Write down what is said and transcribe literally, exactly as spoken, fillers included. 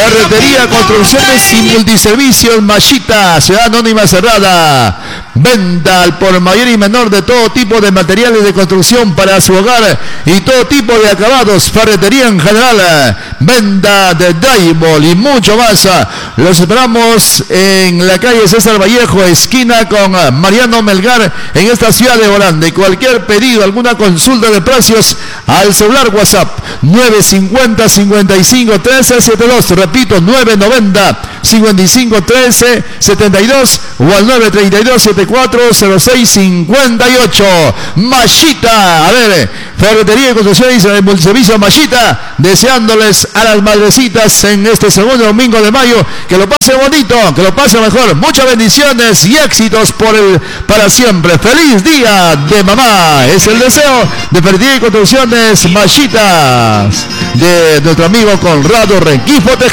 Ferretería, construcciones y multiservicios Machita, Ciudad Anónima Cerrada. Venta al por mayor y menor de todo tipo de materiales de construcción para su hogar y todo tipo de acabados. Ferretería en general. Venta de drywall y mucho más. Los esperamos en la calle César Vallejo, esquina con Mariano Melgar, en esta ciudad de Holanda. Y cualquier pedido, alguna consulta de precios, al celular WhatsApp nueve cincuenta, cincuenta y cinco, trece, setenta y dos. Repito, nueve noventa, cincuenta y cinco, trece, setenta y dos o al nueve treinta y dos, setenta y cuatro, cero seis, cincuenta y ocho. Machita, a ver, Ferretería y Construcciones y Multiservicio Machita, deseándoles a las madrecitas en este segundo domingo de mayo que lo pase bonito, que lo pase mejor. Muchas bendiciones y éxitos por el, para siempre. Feliz día de mamá, es el deseo de Ferretería y Construcciones Machitas de nuestro amigo Conrado Renquifo Tejeda.